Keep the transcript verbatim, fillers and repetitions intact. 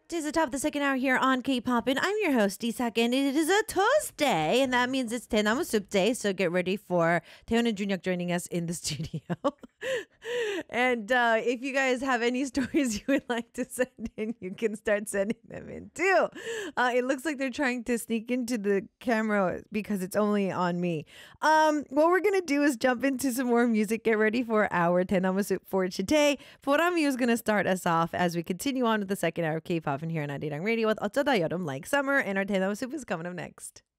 It is the top of the second hour here on K-Pop, and I'm your host, Isak, and it is a Tuesday, and that means it's Tenamu Soup Day, so get ready for Taeyeon and Junyoung joining us in the studio. and uh, if you guys have any stories you would like to send in, you can start sending them in too. Uh, it looks like they're trying to sneak into the camera because it's only on me. Um, what we're going to do is jump into some more music. Get ready for our Tenamu Soup for today. Porami is going to start us off as we continue on with the second hour of K-Pop and here on Arirang Radio with 어쩌다 여름 like summer, and our Tenamu Soup is coming up next.